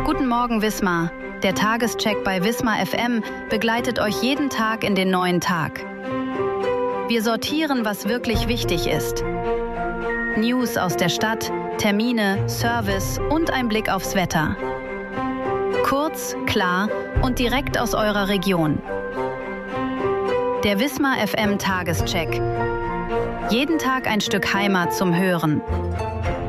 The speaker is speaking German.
Guten Morgen, Wismar. Der Tagescheck bei Wismar FM begleitet euch jeden Tag in den neuen Tag. Wir sortieren, was wirklich wichtig ist. News aus der Stadt, Termine, Service und ein Blick aufs Wetter. Kurz, klar und direkt aus eurer Region. Der Wismar FM Tagescheck. Jeden Tag ein Stück Heimat zum Hören.